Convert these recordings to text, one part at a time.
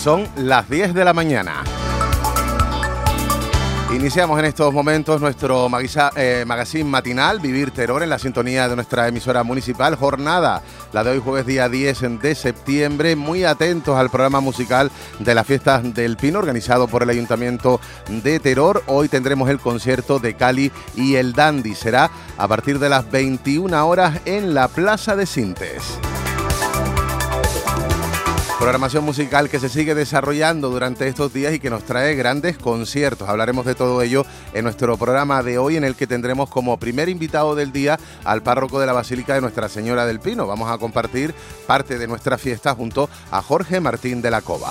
Son las 10 de la mañana. Iniciamos en estos momentos nuestro magazine matinal, Vivir Terror, en la sintonía de nuestra emisora municipal. Jornada, la de hoy jueves día 10 de septiembre. Muy atentos al programa musical de las Fiestas del Pino, organizado por el Ayuntamiento de Teror. Hoy tendremos el concierto de Cali y el Dandy. Será a partir de las 21 horas en la Plaza de Sintes. Programación musical que se sigue desarrollando durante estos días y que nos trae grandes conciertos. Hablaremos de todo ello en nuestro programa de hoy, en el que tendremos como primer invitado del día al párroco de la Basílica de Nuestra Señora del Pino. Vamos a compartir parte de nuestra fiesta junto a Jorge Martín de la Cova.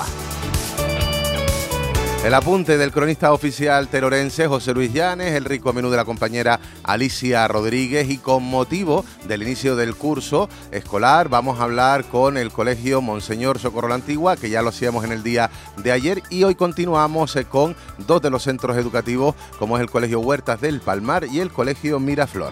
El apunte del cronista oficial terorense José Luis Llanes, el rico menú de la compañera Alicia Rodríguez, y con motivo del inicio del curso escolar vamos a hablar con el colegio Monseñor Socorro la Antigua, que ya lo hacíamos en el día de ayer, y hoy continuamos con dos de los centros educativos, como es el colegio Huertas del Palmar y el colegio Miraflor.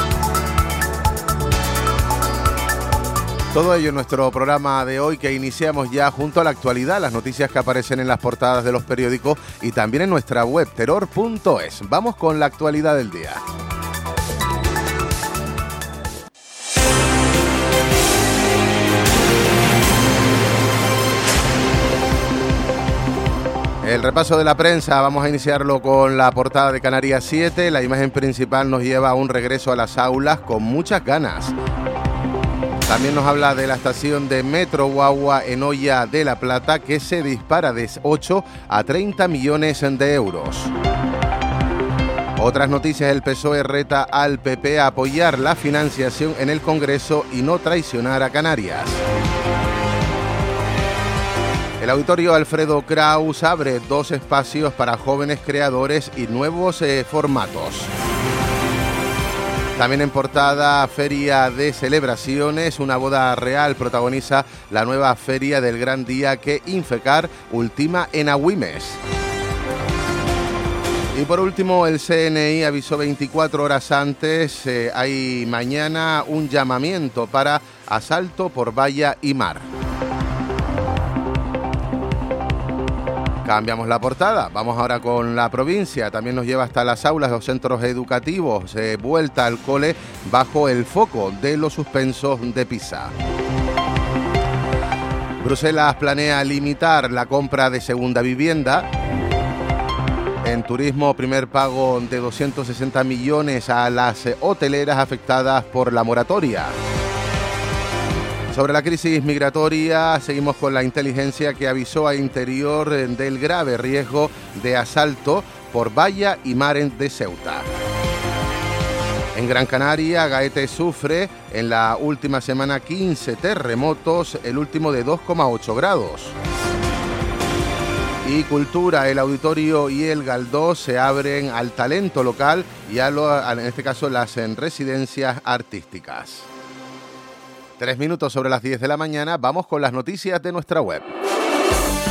Todo ello en nuestro programa de hoy, que iniciamos ya junto a la actualidad, las noticias que aparecen en las portadas de los periódicos y también en nuestra web, terror.es. Vamos con la actualidad del día. El repaso de la prensa, vamos a iniciarlo con la portada de Canarias 7. La imagen principal nos lleva a un regreso a las aulas con muchas ganas. También nos habla de la estación de Metro Guagua en Hoya de la Plata, que se dispara de 8 a 30 millones de euros. Otras noticias: el PSOE reta al PP a apoyar la financiación en el Congreso y no traicionar a Canarias. El auditorio Alfredo Kraus abre 2 espacios para jóvenes creadores y nuevos formatos. También en portada, feria de celebraciones, una boda real protagoniza la nueva feria del Gran Día que Infecar ultima en Agüimes. Y por último, el CNI avisó 24 horas antes, hay mañana un llamamiento para asalto por valla y mar. Cambiamos la portada, vamos ahora con la provincia. También nos lleva hasta las aulas de los centros educativos. Vuelta al cole bajo el foco de los suspensos de Pisa. Bruselas planea limitar la compra de segunda vivienda. En turismo, primer pago de 260 millones a las hoteleras afectadas por la moratoria. Sobre la crisis migratoria, seguimos con la inteligencia que avisó a Interior del grave riesgo de asalto por valla y mar de Ceuta. En Gran Canaria, Gaete sufre en la última semana 15 terremotos, el último de 2,8 grados. Y cultura, el auditorio y el Galdós se abren al talento local y en este caso las residencias artísticas. 3 minutos sobre las 10 de la mañana, vamos con las noticias de nuestra web.